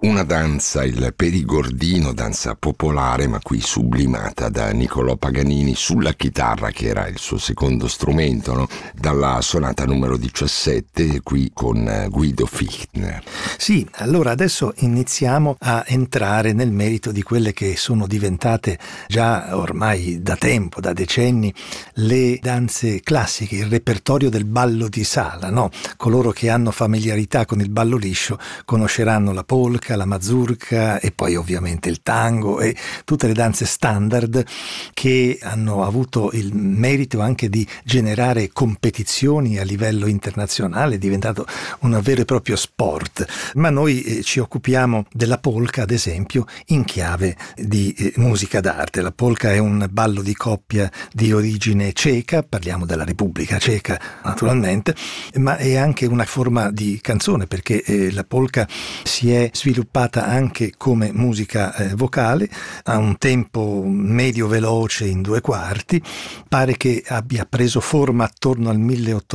Una danza, il perigordino, danza popolare, ma qui sublimata da Niccolò Paganini sulla chitarra, che era il suo secondo strumento, no? Dalla sonata numero 17, qui con Guido Fichtner. Sì, allora adesso iniziamo a entrare nel merito di quelle che sono diventate già ormai da tempo, da decenni, le danze classiche, il repertorio del ballo di sala, no? Coloro che hanno familiarità con il ballo liscio conosceranno la polka, la mazurka e poi ovviamente il tango e tutte le danze standard che hanno avuto il merito anche di generare competizioni a livello internazionale, è diventato un vero e proprio sport. Ma noi ci occupiamo della polka, ad esempio, in chiave di musica d'arte. La polka è un ballo di coppia di origine ceca, parliamo della Repubblica Ceca naturalmente, ma è anche una forma di canzone, perché la polka si è sviluppata anche come musica vocale, ha un tempo medio veloce in 2/4, pare che abbia preso forma attorno al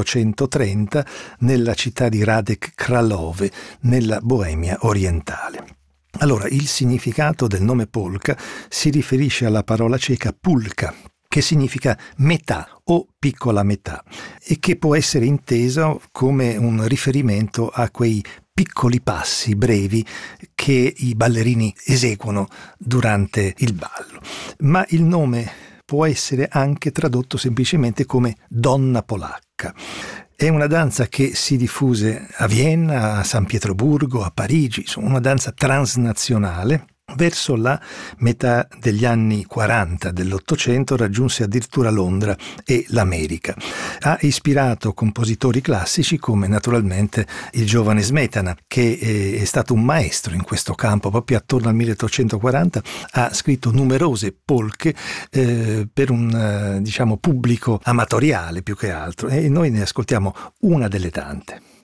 1830 nella città di Radek Králové, nella Boemia orientale. Allora, il significato del nome polka si riferisce alla parola ceca pulka, che significa metà o piccola metà, e che può essere inteso come un riferimento a quei piccoli passi brevi che i ballerini eseguono durante il ballo. Ma il nome può essere anche tradotto semplicemente come donna polacca. È una danza che si diffuse a Vienna, a San Pietroburgo, a Parigi, insomma una danza transnazionale. Verso la metà degli anni 40 dell'Ottocento raggiunse addirittura Londra e l'America. Ha ispirato compositori classici come naturalmente il giovane Smetana, che è stato un maestro in questo campo. Proprio attorno al 1840 ha scritto numerose polche per un pubblico amatoriale più che altro, e noi ne ascoltiamo una delle tante.